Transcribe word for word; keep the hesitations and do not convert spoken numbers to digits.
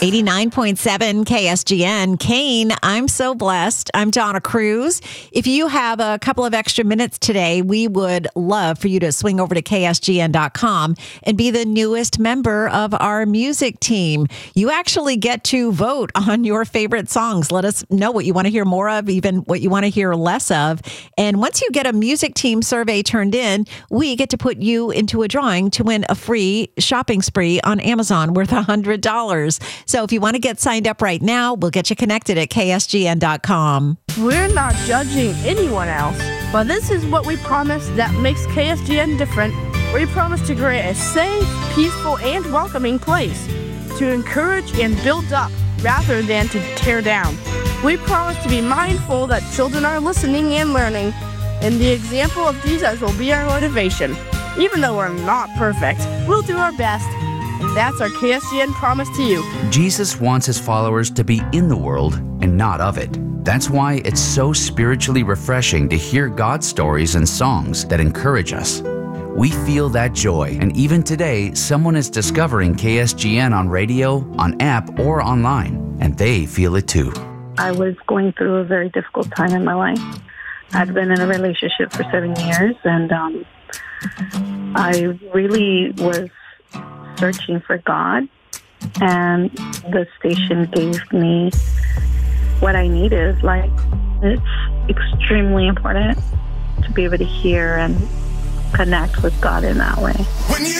eighty-nine point seven K S G N. Kane, I'm so blessed. I'm Donna Cruz. If you have a couple of extra minutes today, we would love for you to swing over to K S G N dot com and be the newest member of our music team. You actually get to vote on your favorite songs. Let us know what you want to hear more of, even what you want to hear less of. And once you get a music team survey turned in, we get to put you into a drawing to win a free shopping spree on Amazon worth one hundred dollars. So if you want to get signed up right now, we'll get you connected at K S G N dot com. We're not judging anyone else, but this is what we promise that makes K S G N different. We promise to create a safe, peaceful, and welcoming place to encourage and build up rather than to tear down. We promise to be mindful that children are listening and learning, and the example of Jesus will be our motivation. Even though we're not perfect, we'll do our best. And that's our K S G N promise to you. Jesus wants his followers to be in the world and not of it. That's why it's so spiritually refreshing to hear God's stories and songs that encourage us. We feel that joy, and even today, someone is discovering K S G N on radio, on app, or online, and they feel it too. I was going through a very difficult time in my life. I'd been in a relationship for seven years, and um, I really was searching for God, and the station gave me what I needed. Like, it's extremely important to be able to hear and connect with God in that way. When you